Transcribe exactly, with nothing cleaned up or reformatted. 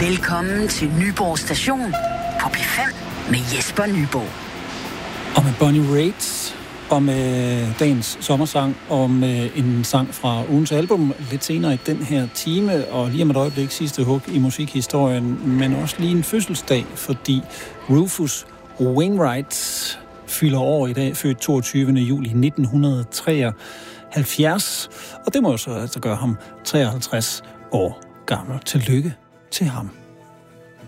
Velkommen til Nyborg Station på P fem med Jesper Nyborg. Og med Bonnie Raitt, og med dagens sommersang, og med en sang fra ugens album lidt senere i den her time, og lige om et øjeblik sidste hug i musikhistorien, men også lige en fødselsdag, fordi Rufus Wainwright fylder år i dag, født toogtyvende juli nitten treoghalvfjerds, og det må jo så altså gøre ham treoghalvtreds år gammel. Tillykke til ham.